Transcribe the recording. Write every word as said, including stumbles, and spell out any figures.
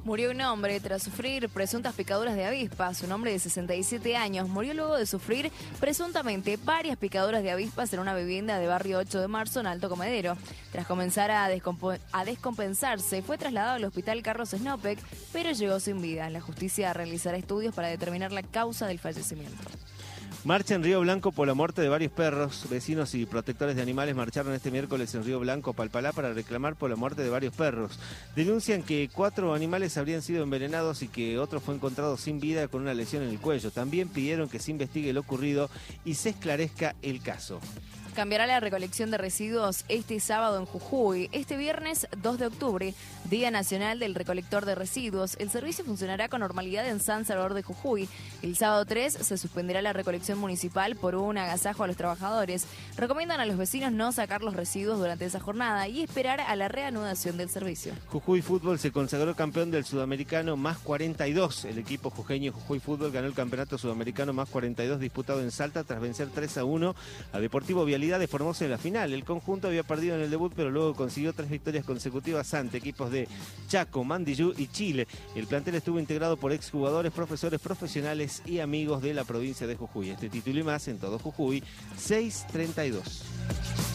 Murió un hombre tras sufrir presuntas picaduras de avispas. Un hombre de sesenta y siete años murió luego de sufrir presuntamente varias picaduras de avispas en una vivienda de barrio ocho de marzo en Alto Comedero. Tras comenzar a, a descompensarse, fue trasladado al hospital Carlos Snopek, pero llegó sin vida. La justicia realizará estudios para determinar la causa del fallecimiento. Marcha en Río Blanco por la muerte de varios perros. Vecinos y protectores de animales marcharon este miércoles en Río Blanco, Palpalá, para reclamar por la muerte de varios perros. Denuncian que cuatro animales habrían sido envenenados y que otro fue encontrado sin vida con una lesión en el cuello. También pidieron que se investigue lo ocurrido y se esclarezca el caso. Cambiará la recolección de residuos este sábado en Jujuy. Este viernes dos de octubre, Día Nacional del Recolector de Residuos. El servicio funcionará con normalidad en San Salvador de Jujuy. El sábado tres se suspenderá la recolección municipal por un agasajo a los trabajadores. Recomiendan a los vecinos no sacar los residuos durante esa jornada y esperar a la reanudación del servicio. Jujuy Fútbol se consagró campeón del Sudamericano más cuarenta y dos. El equipo jujeño Jujuy Fútbol ganó el campeonato sudamericano más cuarenta y dos disputado en Salta tras vencer tres a uno a Deportivo Vialidad de Formosa en la final. El conjunto había perdido en el debut, pero luego consiguió tres victorias consecutivas ante equipos de Chaco, Mandillú y Chile. El plantel estuvo integrado por exjugadores, profesores, profesionales y amigos de la provincia de Jujuy. Este título y más en todo Jujuy, seiscientos treinta y dos.